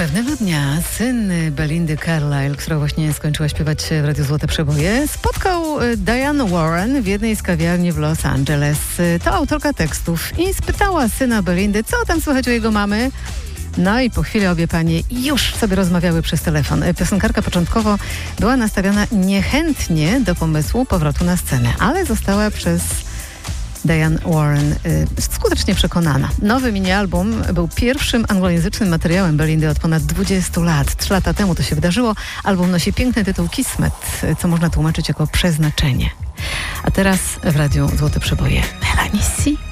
Pewnego dnia syn Belindy Carlisle, która właśnie skończyła śpiewać w Radiu Złote Przeboje, spotkał Diane Warren w jednej z kawiarni w Los Angeles. To autorka tekstów i spytała syna Belindy, co tam słychać u jego mamy. No i po chwili obie panie już sobie rozmawiały przez telefon. Piosenkarka początkowo była nastawiona niechętnie do pomysłu powrotu na scenę, ale została przez Diane Warren skutecznie przekonana. Nowy mini-album był pierwszym anglojęzycznym materiałem Belindy od ponad 20 lat. 3 lata temu to się wydarzyło. Album nosi piękny tytuł Kismet, co można tłumaczyć jako przeznaczenie. A teraz w Radiu Złote Przeboje Melanie C.